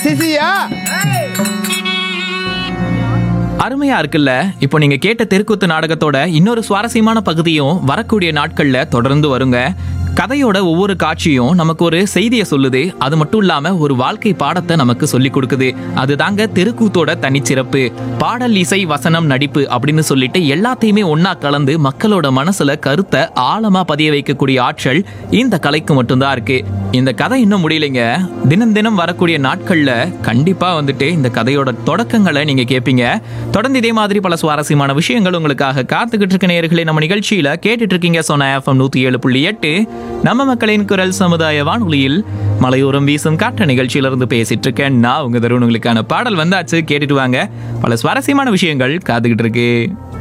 சிசியா அருமையா இருக்குல்ல. இப்போ நீங்க கேட்ட தெருக்கூத்து நாடகத்தோட இன்னொரு சுவாரஸ்யமான பகுதியும் வரக்கூடிய நாட்கள்ல தொடர்ந்து வருங்க. கதையோட ஒவ்வொரு காட்சியும் நமக்கு ஒரு செய்தியை சொல்லுது. அது மட்டும் இல்லாம ஒரு வாழ்க்கை பாடத்தை நமக்கு சொல்லி கொடுக்குது. அதுதாங்க தெருக்கூத்தோட தனிச்சிறப்பு. பாடல், இசை, வசனம், நடிப்பு அப்படின்னு சொல்லிட்டு எல்லாத்தையுமே ஒன்னா கலந்து மக்களோட மனசுல கருத்தை ஆழமா பதிய வைக்கக்கூடிய ஆற்றல் இந்த கலைக்கு மட்டும்தான் இருக்கு. இந்த கதை இன்னும் முடியலைங்க. தினம் தினம் வரக்கூடிய நாட்கள்ல கண்டிப்பா வந்துட்டு இந்த கதையோட தொடக்கங்களை நீங்க கேட்பீங்க. தொடர்ந்து இதே மாதிரி பல சுவாரஸ்யமான விஷயங்கள் உங்களுக்காக காத்துக்கிட்டு இருக்க நேயர்களே. நம்ம நிகழ்ச்சியில கேட்டுட்டு இருக்கீங்க சோனா FM 107.8 நம்ம மக்களின் குரல் சமுதாய வானொலியில் மலையோரம் வீசும் காற்று நிகழ்ச்சியில இருந்து பேசிட்டு இருக்கேன். நான் உங்க தருண். உங்களுக்கான பாடல் வந்தாச்சு, கேட்டுட்டு வாங்க. பல சுவாரஸ்யமான விஷயங்கள் காத்துக்கிட்டு இருக்கு.